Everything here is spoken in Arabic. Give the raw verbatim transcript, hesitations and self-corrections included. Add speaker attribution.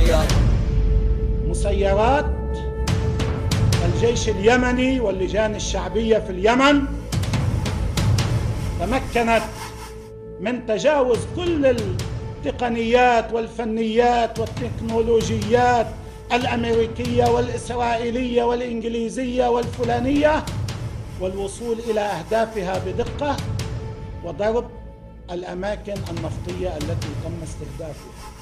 Speaker 1: التحية.
Speaker 2: مسيرات الجيش اليمني واللجان الشعبية في اليمن تمكنت من تجاوز كل التقنيات والفنيات والتكنولوجيات الأمريكية والإسرائيلية والإنجليزية والفلانية والوصول إلى أهدافها بدقة وضرب الأماكن النفطية التي تم استهدافها.